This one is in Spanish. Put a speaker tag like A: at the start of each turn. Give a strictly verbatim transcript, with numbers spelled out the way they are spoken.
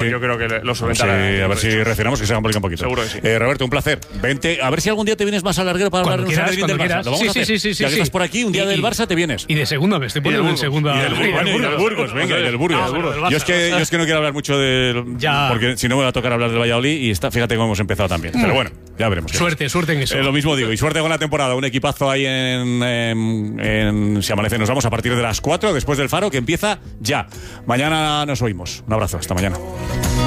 A: sí. Yo creo que lo solventará.
B: A ver si, a ver si reaccionamos, que se complica un poquito.
A: Seguro que sí.
B: Eh, Roberto, un placer. Vente, a ver si algún día te vienes más al larguero para
C: Cuando
B: hablar
C: quieras,
B: del
C: cuando
B: Barça.
C: quieras.
B: Lo vamos
C: Sí,
B: a hacer.
C: sí, sí, sí,
B: ya que
C: sí.
B: estás por aquí, un día
C: Y-
B: del Barça te vienes.
C: Y de segunda, me estoy poniendo en segunda.
B: Y del,
C: Liga,
B: bueno, y del
C: Burgos.
B: Burgos, venga, y del Burgos.
C: Ah, bueno, del Barça.
B: yo, es que, yo es que no quiero hablar mucho del...
C: Ya.
B: Porque si no me va a tocar hablar del Valladolid y está, fíjate cómo hemos empezado también. Pero bueno, ya veremos.
C: Suerte, suerte en eso.
B: Eh, lo mismo digo, y suerte con la temporada. Un equipazo ahí en, en, en Si Amanece. Nos vamos a partir de las cuatro, después del Faro, que empieza ya. Mañana nos oímos. Un abrazo, hasta mañana.